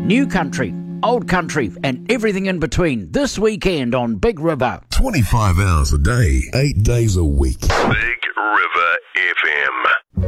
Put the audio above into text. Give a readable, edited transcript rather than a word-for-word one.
New country, old country, and everything in between this weekend on Big River. 25 hours a day, 8 days a week. Big River FM.